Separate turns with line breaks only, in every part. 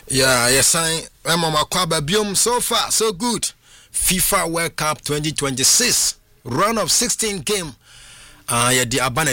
Yeah, yes, Mama Kwaba Biom, so far, so good. FIFA World Cup 2026, round of 16 game. Yeah, the Abana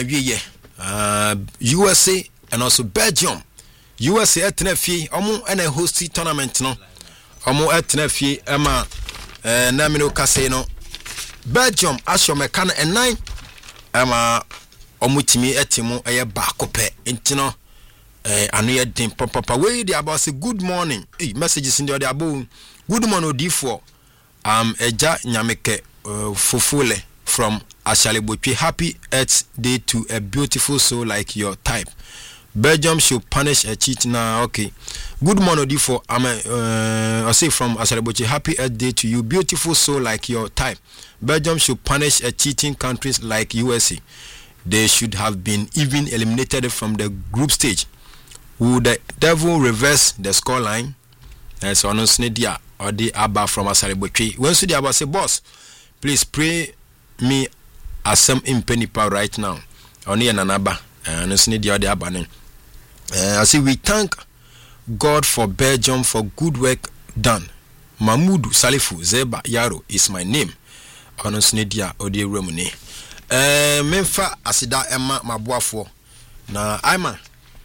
USA and also Belgium. USA at Tenefi, Omo and a hosty tournament, no. Omo at Tenefi, Emma, Namino Casino. Belgium, Asho Mekana and 9. Emma, Omutimi etimo, a bakope, intino. Anu din papa we dey about say good morning. Messages in the other above. Good morning D4. Eja Nyameke Fofole from Ashalebotwe. Happy Earth Day to a beautiful soul like your type. Belgium should punish a cheat now. Okay. Good morning D4. I say from Ashalebotwe. Happy Earth Day to you, beautiful soul like your type. Belgium should punish a cheating countries like USA. They should have been even eliminated from the group stage. Would the devil reverse the scoreline? So no snedia or the Abba from Asaribotri. When so the Abba say, boss, please pray me as some impenipa right now. Only an Abba and no snedia or the Abba. I say we thank God for Belgium for good work done. Mahmoud Salifu Zeba Yaro is my name. Ono snedia or the Romani. Memfa asida Emma Mabuafo. Na Aima.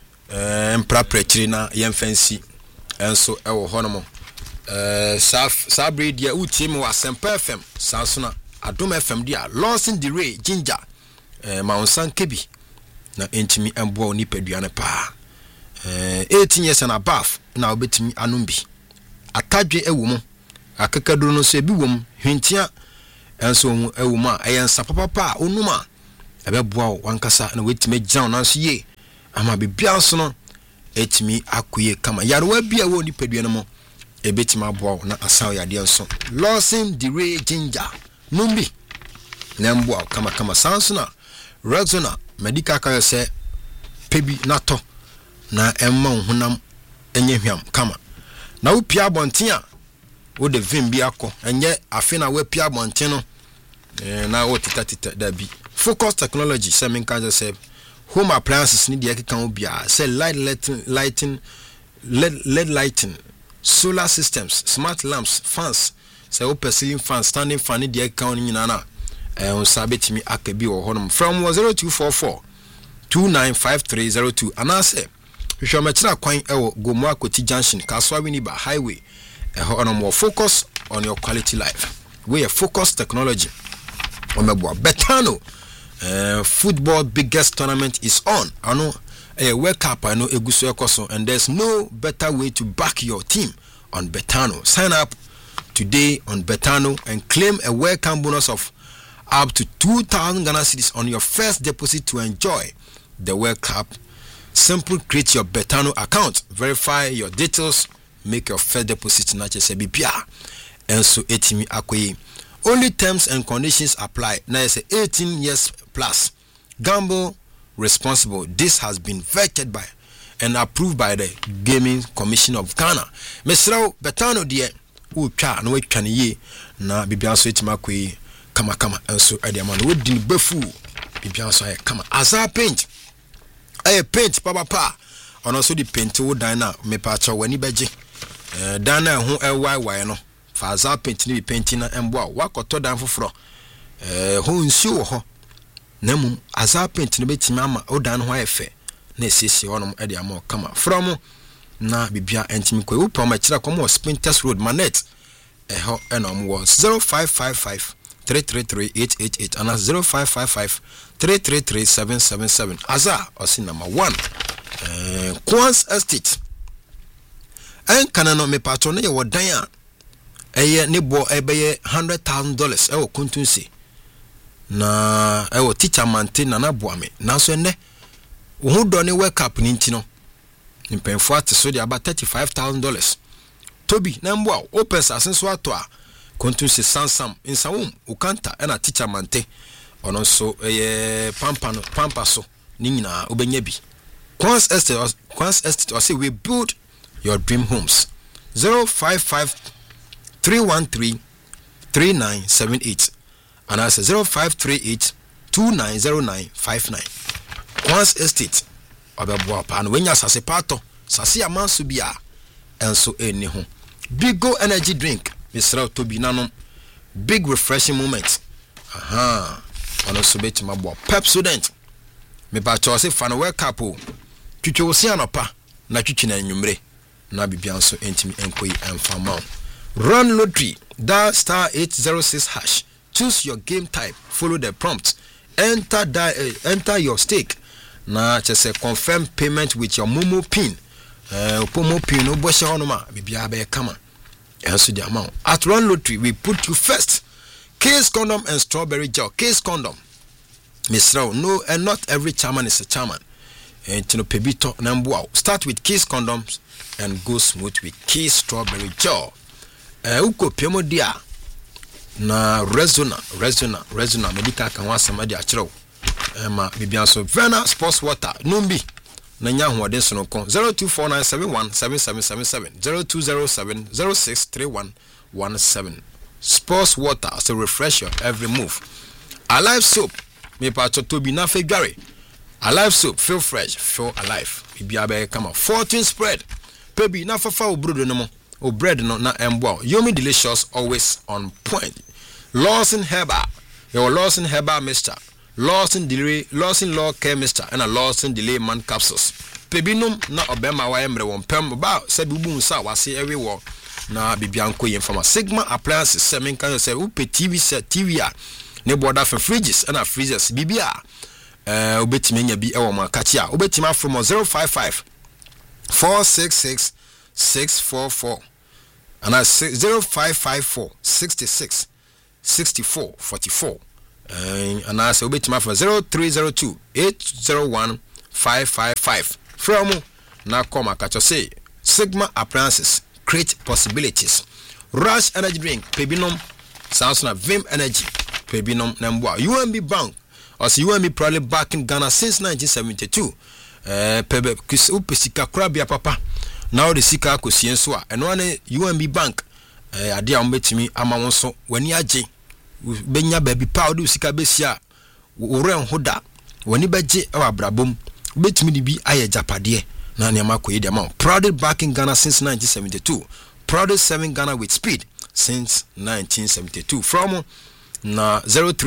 Mpra na yemfansi enso ewo honomo sabre dia utim wa Semper FM sansona Adom FM dia Lawson the Ray Ginger Maunsan Kebi na entimi embo oni padua ne pa 18 years and above na obetimi anumbi atadwe ewo mu akakaduro no so ebi wom hwentia enso ewo mu a eyensa papa onuma ebeboa wankasa na wetime jan na so ye ama bibia so no etimi akoye kama yarewa bia wo ni padua no mo ebetima aboa na asaw yade nso Lawson the Ray Ginger numbi na mboa kama sanso na Rexona medical ka say pebi nato na emma honam enye hwam kama na wo pia bonten a wo de vim bi akọ enye afi na wo pia bonten no na wo tita da bi Focus Technology semen ka say home appliances need the can be say lighting, LED lighting, solar systems, smart lamps, fans, say open ceiling fans, standing fan need the account in nana. On sabet me akebi or honum from 0244 295302. And I say we shall metra coin go more Koti Junction, Kaswa Winiba Highway. On more focus on your quality life. We are Focus Technology. Betano. Football biggest tournament is on. I know a World Cup, I know Egusu Ekoso, and there's no better way to back your team on Betano. Sign up today on Betano and claim a welcome bonus of up to 2,000 Ghana cedis on your first deposit to enjoy the World Cup. Simple, create your Betano account, verify your details, make your first deposit not just a BPR, and so etimi akoye. Only terms and conditions apply. Now it's 18 years plus. Gamble responsible. This has been vetted by and approved by the Gaming Commission of Ghana. Mesrao Betano die ucha no etwa ne ye na bibia so etima kwe kama enso adiamano wodi befu bibia so kama Azar paint. Paint papa ono so di paint wo dan na me pa cha wani beje. Dan na ho why no. Azar paint ni painting na emboa wakoto dan foforo ho nsuo ho namum Azar paint ni betima ama odan ho efe na esisi honom e de ama kama from na bibia entimi ko upa ma kira komo Spinters Road Manet ho enom was 0555 333888 and 0555 333777 Azar osi number 1 Quans Estate en kanano me patron ye wodan eye nebo ebeye $100,000 ewo kuntunsi na ewo teacher maintain na boame na so ene wo do ne World Cup ni ntino mpemfo ate so de about $35,000 tobi na mbo open sasenso ato a kuntunsi sansam insawum ukanta na teacher maintain ono so eye pampa so ni nyina obenya bi Quans Estate or say we build your dream homes 055 313-3978 and that's 0538-290959. Quans Estate Obeboa and when you sase pato sase amansu bia enso eni ho. Bigo energy drink misra tobi nanom. Big refreshing moment. Ono so betima bo Pepsodent. Me ba cho se fan work up o. Twitwe wo se anopa na twitwe na nwumre. Na bibia so entimi enkoyi enfama. Run lottery dial *806#. Choose your game type, follow the prompt, enter your stake. Na chese confirm payment with your Momo pin. Momo pin no bo she honoma bibia be kama. Enso the amount. At Run Lottery we put you first. Case condom and strawberry gel. Case condom. Miss Rao, no, and not every chairman is a chairman. And you know, pebito nambuao. Start with Case condoms and go smooth with Case strawberry gel. Uko pemo dia na resona medical kan wasama dia chiro. Ma bibianso Vena sports water numbi na nya hoden so no kon 0249717777 0207063117. Sports water to refresh your every move. Alive soap me pato to be na fe dware. Alive soap feel fresh, feel alive. Bibia be come 14 spread. Pebi na fafa obrodo no mo. O bread no na embo. Yomi delicious always on point. Lawson Herbal. Your Lawson Herbal mixture. Lawson Law Care mixture and a Lawson Delay Man capsules. Pebinum na obema wa emre won pem ba se bibu sa wase everywhere. Na bibianko yen from Sigma appliances semen kan say upe TV set TV a ne border for fridges and freezers bibia obetime nya bi e wo makati a obetime from 055 466 644 and 0554 66 64 44 and I say obetime from 0302 801 555 from na come akacho say Sigma appliances create possibilities. Rush energy drink Pebinum sounds na Vim energy Pebinum Nambwa UMB Bank or UMB probably back in Ghana since 1972. Pebe upesika krabia papa now the sika kosienso and one UMB Bank ade a mbetimi ama wonso wani age benya baby powder sika besia oren hoda wani beje e abrabom betimi di bi aye japade na ne makoye de ma proudly back in Ghana since 1972. Proudly serving Ghana with speed since 1972 from na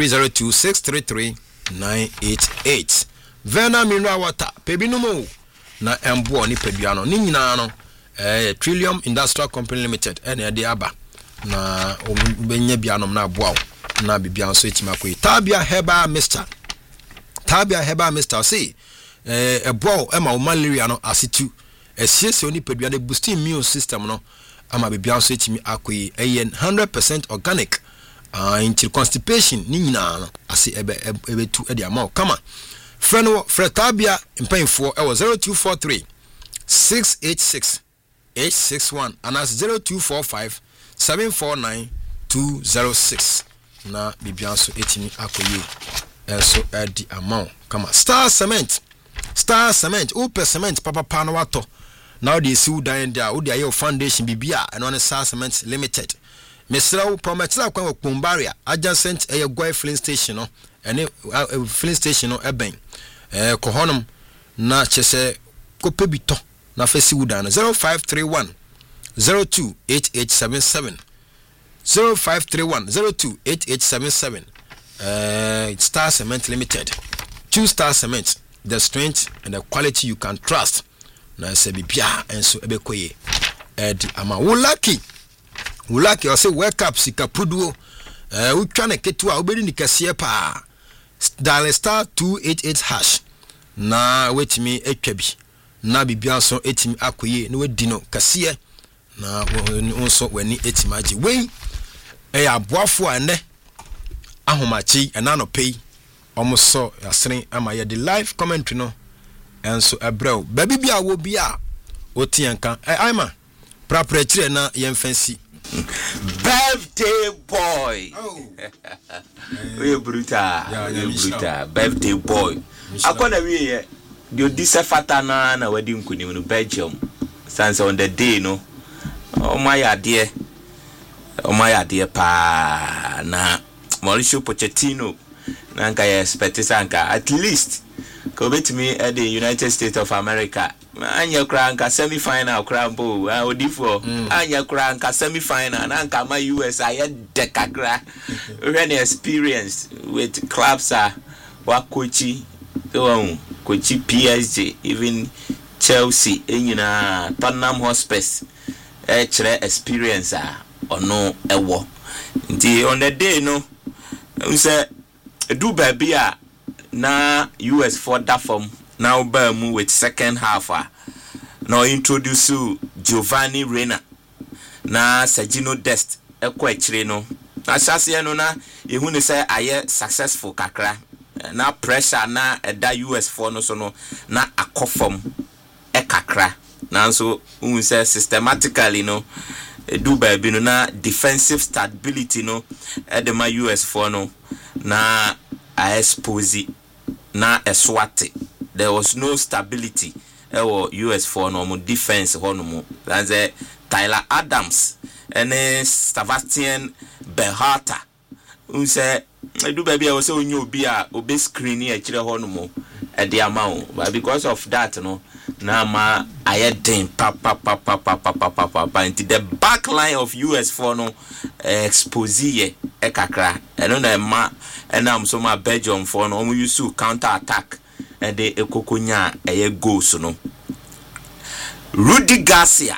0302633988. Vena mineral water pebinumo na embo ni peduano ni nyina no Trillium Industrial Company Limited ene de aba na obenya bianom na aboa na bibia so etimakoyi Tabia Herbal Mixture. Tabia Herbal Mixture say ebo ema malaria no asitu esiese oni pedua de boosting immune system no ama bibia so etimi akoyi 100% organic in constipation ni nyina no ase ebe tu e de ama kama Tabia mpanyfo e 0243 686 861 and as 0245 749 206 na bibia so etimi akoyi so edi ama kama Star Cement upe cement papa no wato now they see down there wo dey foundation bibia and on Star Cement Limited mesrawo prometla kwa Kumbaria adjacent Gwai filling station no ene filling station no eben kohonom na chese kopebito na fesi wudan 0531 028877 0531 028877 Star Cement Limited. Choose Star Cement, the strength and the quality you can trust. Na se bibia enso ebekoye edi ama ulaki or say wake up sika puduo utwa na ketua obedi ni kase pa dial *288# na wetimi etwabi na bibia so etimi akoye na wadi no kase na wonso wani etimaji we aboafo ane ahomachi enano pay omoso yasren ama ye the live commentary no enso ebrel baby bia wo bia otianka aima prapre chire na yemfansi
birthday boy. We brutal birthday boy akona we the odisa fatana na wadi nkunim no Belgium since on the day no o my ade pa na Mauricio Pochettino nanka expect sanka at least go bet me at the United States of America anya kranka semi final krampo odifo anya kranka semi final na nka ma US aye de kakra when experience with clubs wa coachi coachi PSG even Chelsea enyina Tottenham Hotspur chere experience ono ewo nti on the day no we say do baby na US for that form now Bermu with second half now introduce Giovanni Reina na Sergino Dest ekwechire no na chase no na ehu ne say aye successful kakra na pressure na eda US for no so no na akofom kakra na so un say systematically no do baby no na defensive stability no edema US for no na a expose na eswate. There was no stability or US for no defense honomo. That's Tyler Adams and Sebastian Berhata. Who say do baby I was so new be a obe screen here honomo at the amount. But because of that, no na ma ayedin pa into the back line of US for no expose ye ekakra. I don't know ma and I'm so my Belgium for no use to counter attack. De ekokonya eye goals no Rudy Garcia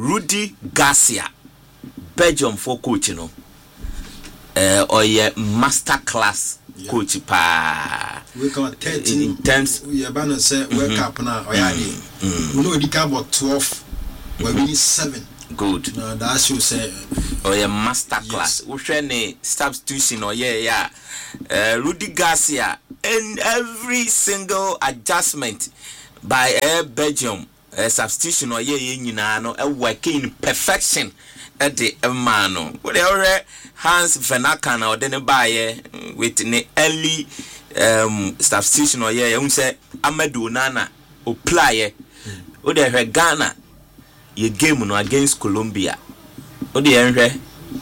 Belgium for coach no oye master class coach pa
we come 13
in terms
we about say wake up now oyade we know the about 12 we win 7
good
no that should say
oye master class we share ne substitution oye Rudy Garcia and every single adjustment by Belgium substitution or nyina no working in perfection at the man what they Hans Venakan or then buy with the early substitution or say Amadou Nana or play or they Ghana your game no against Colombia or the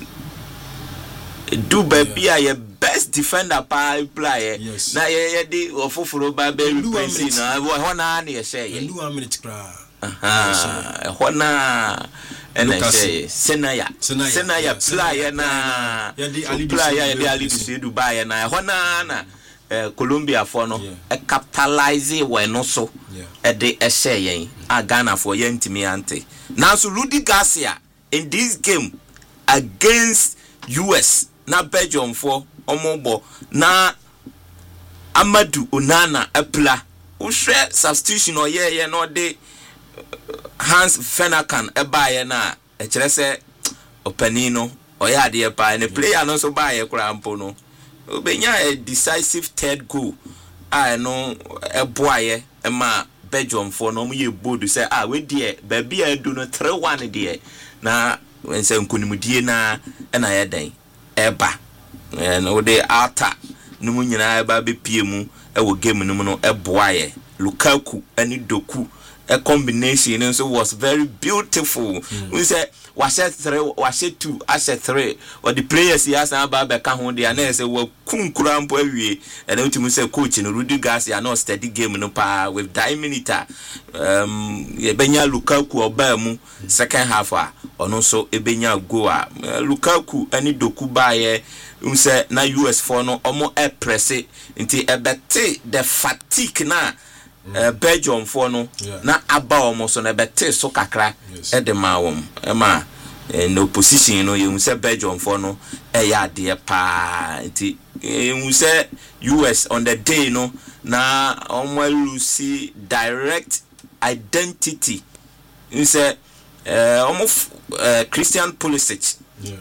do baby best defender pa player na ye di ofoforo ba be replace na ho na ye share
2 minutes kra
ho na ena share senaya player na player de Ali Dusu Dubai na ho na Colombia for no capitalize we no so e de share yen a Ghana for yen timi ante now so Rudy Garcia in this game against US na Belgium for omobo na Amadou Onana epla wo hwe substitution oye no de Hans Venakan ebaye na e kire se opanino oye ade pa ne player no so baye krampo no obenya a decisive third goal no eboaye ma Belgium for no ye bold say we die ba bia do no 3-1 die na wense nkunimudie na na ye den eba no de ata no mu nyina eba be pie mu e wo game no no eboaye Lukaku ani Doku a combination and so was very beautiful. We said was 3 was 2 I said 3 or the players he has about be ka ho de na say we kunkurampo awie and then to say coach no Rudy Garcia no steady game no pa with diameter ye benya Lukaku oba mu second half ono so ebenya go Lukaku ani Doku bae say na US for no omo e press nti ebete the fatigue na Belgium for no na aba omo so na bete so kakra e de ma wom e ma no position no you say Belgium for no e ya de pa nti you say US on the day no na omo lose direct identity you say omo Christian Pulisic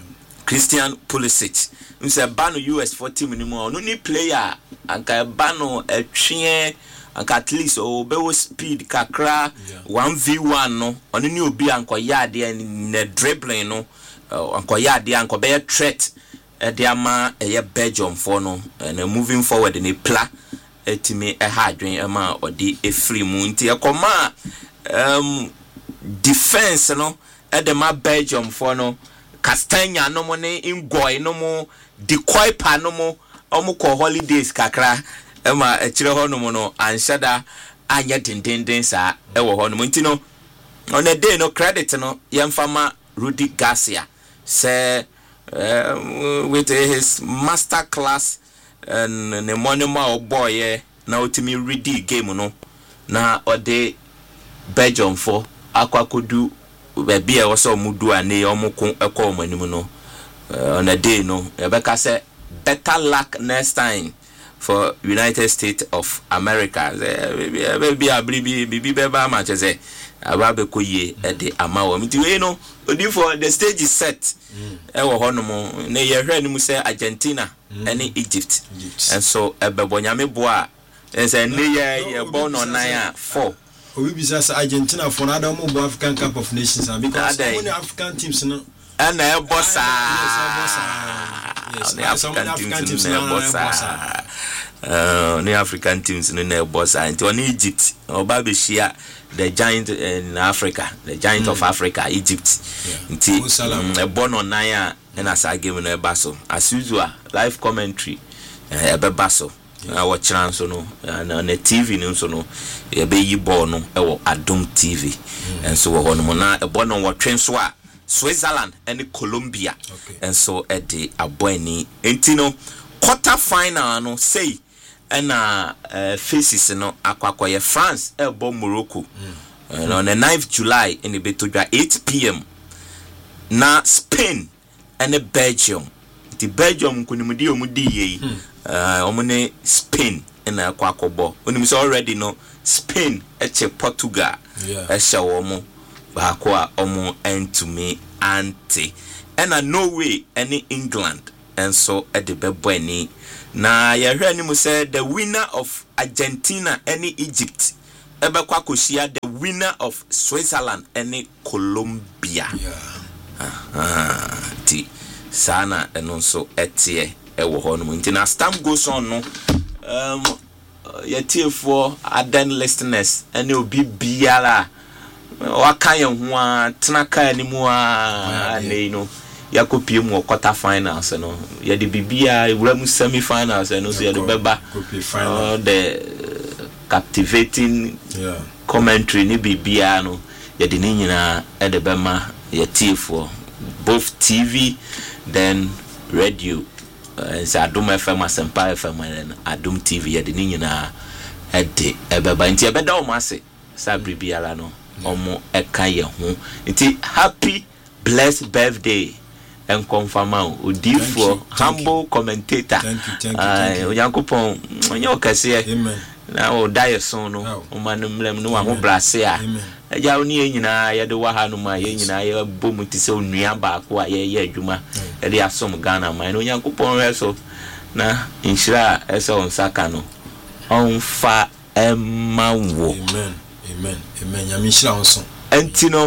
you say bano US for team ni mo no ni player anka bano etwe at least be speed kakra 1v1 no oni ni obi anko yade na dribbling no anko yade anko be threat de ama eye Belgium for no and moving forward in a pla etimi ha adwen ama odi efri mu nti ekoma defense no de ma Belgium for no Castagna no mo ne Ngoi no mo decoy pa no mo omo ko holidays kakra ema echire ho no mo no anshada anya dindindin sa ewo ho no nti no on a day no credit no yemfama Rudy Garcia say with his master class and the monima boy na otimi ready game no na ode Belgium for akwakodu be e was mudu ane omukun ekọ omanim no on a day no ebeka say better luck next time for United States of America. Maybe I believe beba match say ababe koye e de amawo mti we no odi for the stage is set e wo hono mo na ye hwe ni mu say Argentina and Egypt and so ebebo nyame boa and say ne ye born on 9-4
obi bisa say Argentina for na mo bo African Cup of Nations because many African teams no
and e bossa
yes African teams no bossa
the African teams in the boss and on Egypt or Babishia the giant in Africa, the giant of Africa, Egypt. Born on Naya and as I give in a basso as usual live commentary a basso. Our chance no and on the TV news no a baby born no Adum TV and so on mona a born on what Transwa Switzerland and Colombia and so at the Abueni Entino quarter final no say and faces no akwakoye France ebo Morocco and on the 9th July in the Betoja 8 p.m. na Spain and Belgium the Belgium kunimudi omudi ye omune Spain and akwakobo onim so already no Spain eche Portugal esha womo baako omo entumi anti and Norway and England and so at the bebweni na ya hwe animu say the winner of Argentina and Egypt ebekwa kosia the winner of Switzerland and Colombia ti sana eno so etie ewo ho no nti na stamp goes on no yetiefo adan listeners and obi biara waka ye ho a tenaka animu a ne no yakopie mu quarter finals no ya de bibia ewura semi finals no so ya de beba the captivating commentary ni bibia no ya de nyina e de bema ya tifo both TV then radio Adum FM Asempa FM and Adum TV ya de nyina e de beba nti e beda o mase sa bibia no omo eka ye ho nti happy blessed birthday and confirm Odifo humble commentator Onyankopon onye okase amen na o die so no o manumlem no ho brase a eja oni enyina ye de wa ha no ma ye nyina ye bomu ti se onua baako a ye adwuma e de asom Ghana man no Onyankopon hwe so na inshira ese on saka no on fa emawo amen
nyamishira on so
entino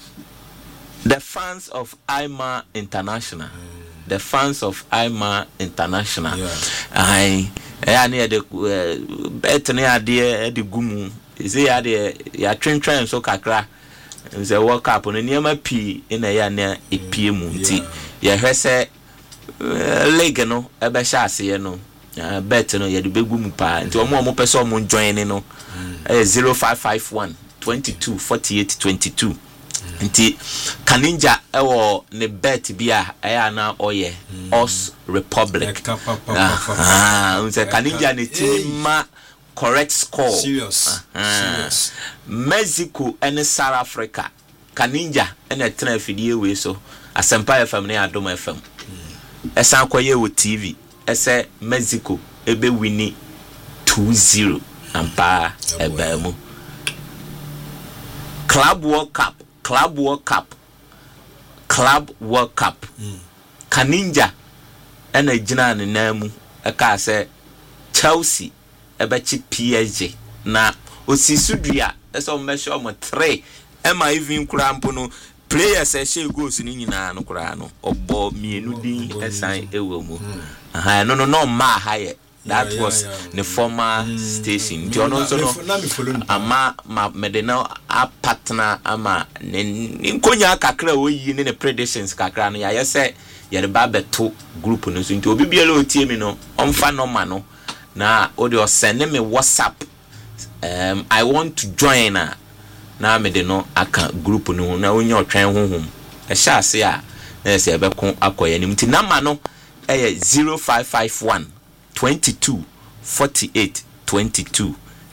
the fans of IMA International the fans of IMA International I ani de bet ne ade de gumu ze ya de ya twentwen so kakra nze World Cup no niema pi na ya na epie mu nti ya hwese league no ebe sha ase no bet no ya de begumu pa nti omo pese omo join no 0551 22 48 22 nti Kaninja ewo ne bet bia eya na oye Os Republic unse Kaninja ne team correct score serious Mexico and South Africa Kaninja and tena fidie we so Asempa FM ne Adom FM esan koye wo TV ese Mexico ebe wini 2-0 ampa ebemu Club World Cup Kaninja ena gina ne namu eka se Chelsea ebechi PSG na osisudua eso mesho mo 3 ema even krampo no players e she goals ni nyina no kra no obo mienu din esan ewo mu aha no ma haye that was the former station John so no ama medena a partner ama nkonya kakra oyi ne predictions kakra no ya yese ye de babeto group no so nti obi biela otie mi no omfa no ma no na o de o send me WhatsApp I want to join na me de no aka group no na onye otwan honhom e sha ase a na se be ko akoye nim ti number no 0551 22 48 22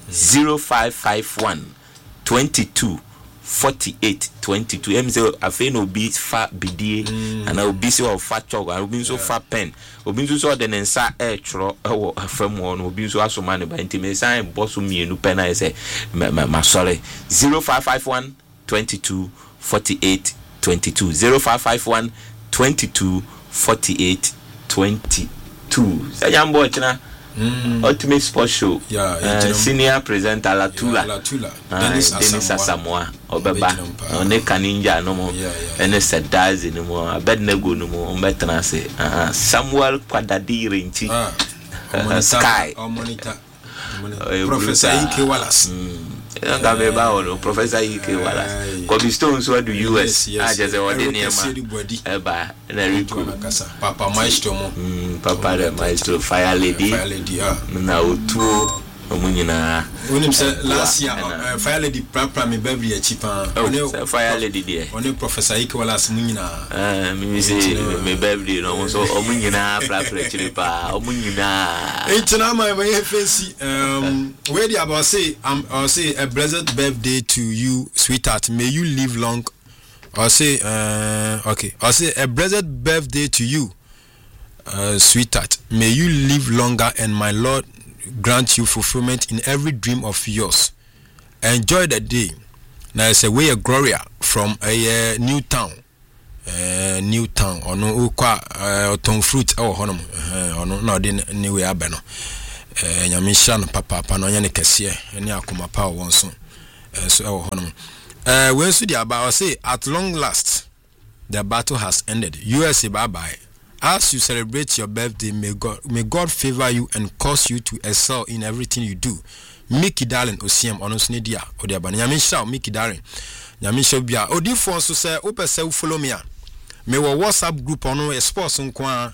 0551 22 48 22 emze afi no bi fa bidie ana obi se o fa chalk obi so fa pen obi so de nsa e tworo wo afam ho no obi so asoma ne ba ntime san boss mienu pen na say ma sorry 0551 22 48 22 0551 22 48 22 sayambo china Ultimate Sports Show. Senior presenter Latula. Dennis Asamoah. Obeba. One Kaninja no mo. Ene Sedazi no mo. Abednego no mo. Ombetana se. Samuel Kwadadiri nchi. Sky.
Monitor. Professor Ike Wallace.
Professor Ike Wallace. Kobe Stones were the US. I just Eba.
Papa Maestro.
Papa the Maestro. Fire Lady. Na utu. Omunyina.
Unim say last year Fire Lady me baby cheaper.
Fire Lady there.
Only Professor Ike Wallace munyina.
Me say me baby no so omunyina cheaper. Omunyina.
It's my fancy. Where the about say I'll say a blessed birthday to you, sweetheart. May you live long. I'll say okay. I'll say a blessed birthday to you, sweetheart. May you live longer, and my Lord grant you fulfillment in every dream of yours. Enjoy the day. Now it's a way of Gloria from a new town. New town or no ton fruit or honum or no didn't anywhere abeno. Nyamishan papa panoyane kesiye any akuma power one soon. So honum. When so the about say at long last the battle has ended. USA bye bye. As you celebrate your birthday, may God favor you and cause you to excel in everything you do. Mickey Darling Osiem onosnedia odiaba Nyamisha Mickey Darling. Nyamisha bia odifo so say opese follow me. Me wo WhatsApp group ono sports nkwa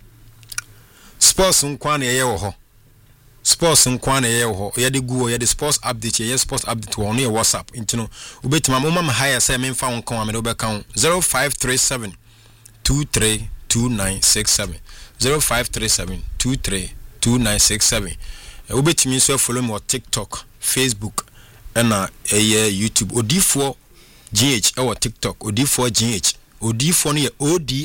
na ye wo ho. Sports nkwa na ye wo ho. Ye de gu ye de sports update ye sports update wo no ye WhatsApp. Intino ubetima mama ma hire say me mfa nkwa me do be kan 0537 232967 0537 232967. Ubetimi so follow me on TikTok, Facebook, and YouTube. Odifo GH or TikTok. Odifo GH. Odifo ni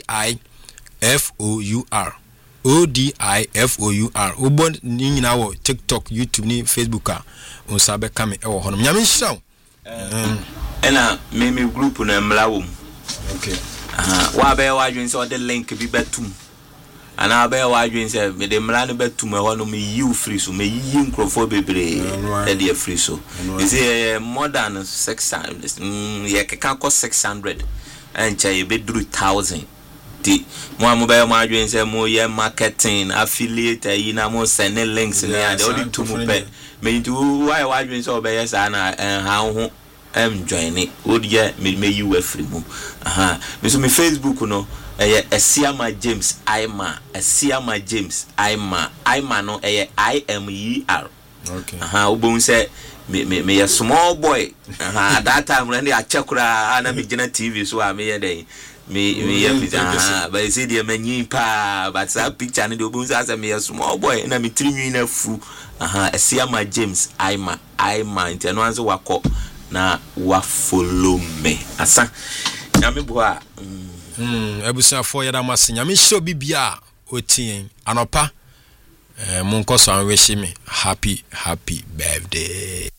ODIFOUR. ODIFOUR. Ubon ni na wo TikTok, YouTube ni Facebook a unsabe kame e wo hono. Nyame hira.
Ena me group na mlawo.
Okay.
Wa be wa dwen so the link bi betum. Ana be wa dwen say me de mla no betum e hono me you free so me yi nkrofo bebre e de free so. You see more than 600 ye can cost 600 and che be dru 1000. Di mo be ma dwen say mo ye marketing affiliate yi na mo send links ni and all the two mo pe me do why wa dwen so be yes na ha ho join it would ye me you were free mo me so me Facebook no Esiama James Ima Esiama James Ima no IMER
okay
ubon say me a small boy at that time when they achakura na me gina TV so am here dey me but you see the many pa but that picture no dey ubon say me a small boy na me trinwi na fu Esiama James Ima nti no anzo wako na wa follow me asa nyame boa
ebusa for yada mase nyame show bibia otien anopa mon ko so an wish me happy birthday.